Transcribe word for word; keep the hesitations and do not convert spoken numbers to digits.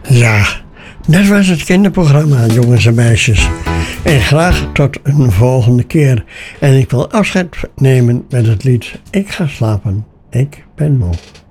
Ja, dat was het kinderprogramma, jongens en meisjes. En graag tot een volgende keer. En ik wil afscheid nemen met het lied Ik ga slapen, ik ben moe.